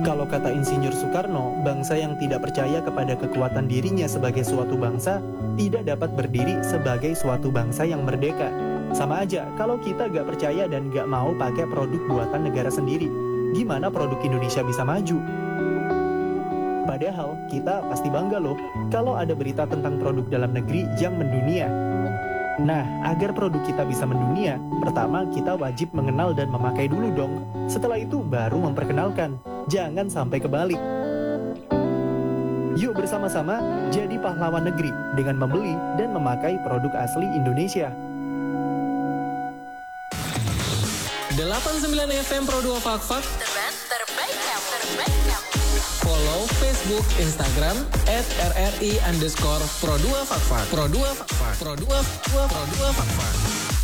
Kalau kata Insinyur Soekarno, bangsa yang tidak percaya kepada kekuatan dirinya sebagai suatu bangsa tidak dapat berdiri sebagai suatu bangsa yang merdeka. Sama aja, kalau kita gak percaya dan gak mau pakai produk buatan negara sendiri, gimana produk Indonesia bisa maju? Padahal kita pasti bangga loh kalau ada berita tentang produk dalam negeri yang mendunia. Nah, agar produk kita bisa mendunia, pertama kita wajib mengenal dan memakai dulu dong. Setelah itu baru memperkenalkan. Jangan sampai kebalik. Yuk bersama-sama jadi pahlawan negeri dengan membeli dan memakai produk asli Indonesia. 89 FM Pro 2 Fakfak. Terbaik kamu. Follow Facebook, Instagram @RRI_Pro 2 Fakfak. Pro 2 Fakfak.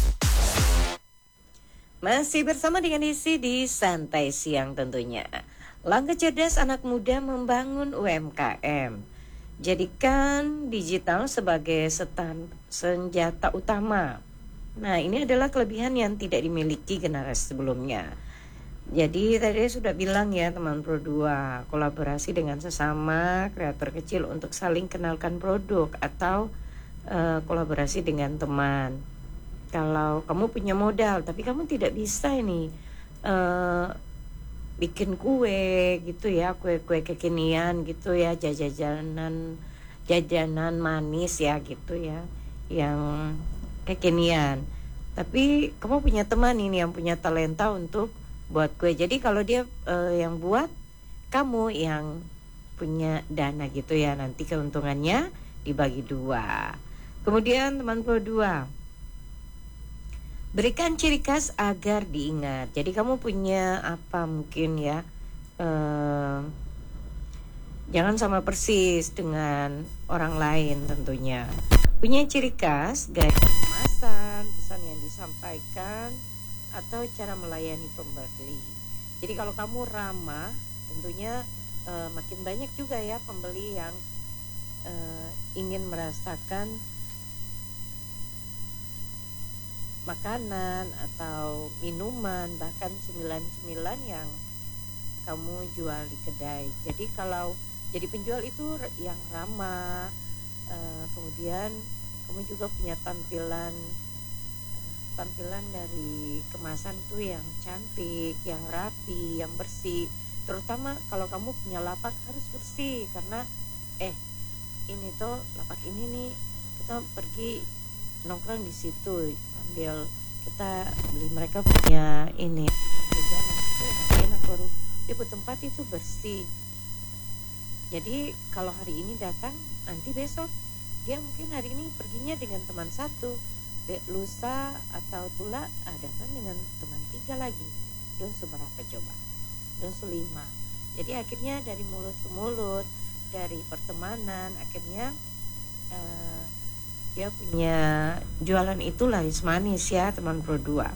Masih bersama dengan isi di Santai Siang tentunya. Langkah cerdas anak muda membangun UMKM. Jadikan digital sebagai senjata utama. Nah, ini adalah kelebihan yang tidak dimiliki generasi sebelumnya. Jadi tadi sudah bilang ya teman Pro 2, kolaborasi dengan sesama kreator kecil untuk saling kenalkan produk atau kolaborasi dengan teman. Kalau kamu punya modal tapi kamu tidak bisa ini bikin kue gitu ya, kue kekinian gitu ya, jajanan manis ya gitu ya, yang kekinian. Tapi kamu punya teman ini yang punya talenta untuk buat kue. Jadi kalau dia yang buat, kamu yang punya dana gitu ya, nanti keuntungannya dibagi 2. Kemudian teman Pro 2, berikan ciri khas agar diingat. Jadi kamu punya apa mungkin ya, jangan sama persis dengan orang lain tentunya. Punya ciri khas, gaya kemasan, pesan yang disampaikan, atau cara melayani pembeli. Jadi kalau kamu ramah, tentunya makin banyak juga ya pembeli yang ingin merasakan makanan atau minuman, bahkan cemilan-cemilan yang kamu jual di kedai. Jadi kalau jadi penjual itu yang ramah, kemudian kamu juga punya tampilan dari kemasan tuh yang cantik, yang rapi, yang bersih. Terutama kalau kamu punya lapak harus bersih, karena ini tuh lapak ini nih kita pergi nongkrong di situ, ambil kita beli, mereka punya ini jajanan itu enak baru di tempat itu bersih. Jadi kalau hari ini datang, nanti besok dia mungkin hari ini perginya dengan teman satu, lusa atau tula datang dengan teman 3 lagi. Dan seberapa coba? Dan 5. Jadi akhirnya dari mulut ke mulut, dari pertemanan, akhirnya dia punya jualan itu laris manis ya teman Pro 2.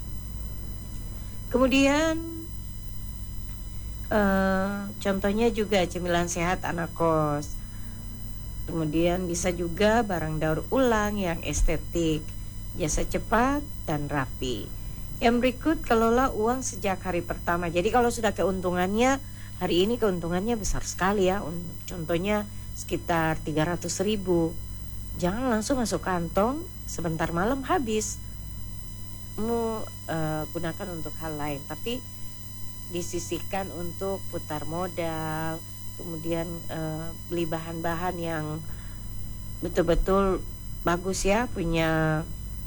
Kemudian contohnya juga cemilan sehat anak kos. Kemudian bisa juga barang daur ulang yang estetik, jasa cepat dan rapi. Yang berikut, kelola uang sejak hari pertama. Jadi kalau sudah keuntungannya, hari ini keuntungannya besar sekali ya. Contohnya sekitar 300.000. Jangan langsung masuk kantong, sebentar malam habis. Gunakan untuk hal lain, tapi disisihkan untuk putar modal, kemudian beli bahan-bahan yang betul-betul bagus ya, punya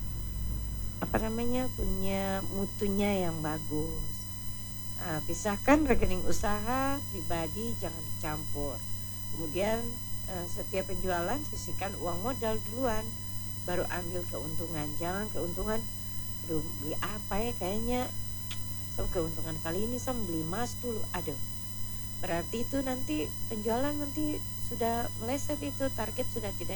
punya mutunya yang bagus. Pisahkan rekening usaha pribadi, jangan dicampur. Kemudian setiap penjualan sisihkan uang modal duluan, baru ambil keuntungan. Jangan keuntungan, aduh beli apa ya, kayaknya keuntungan kali ini saya beli emas dulu. Aduh, berarti itu nanti penjualan nanti sudah meleset, itu target sudah tidak